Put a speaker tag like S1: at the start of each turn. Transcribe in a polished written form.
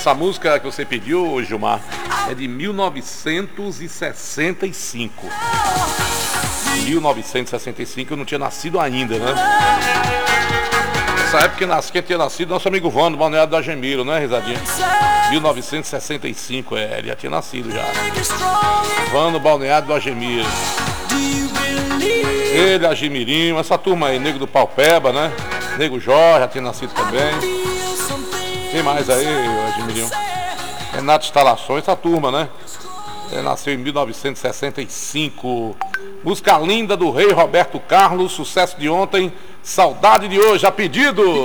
S1: essa música que você pediu, Gilmar, é de 1965. 1965 eu não tinha nascido ainda, né? Nessa época quem tinha nascido, nosso amigo Vando, Balneário do Agemiro, né, Risadinha? 1965, ele já tinha nascido já. Vando, Balneário do Agemiro. Ele, Agemirinho, essa turma aí, Nego do Paupeba, né? Nego Jorge, já tinha nascido também. Quem mais aí, Agemirinho? Renato Instalações, essa turma, né? Ele nasceu em 1965. Música linda do Rei Roberto Carlos, sucesso de ontem, saudade de hoje, a pedido.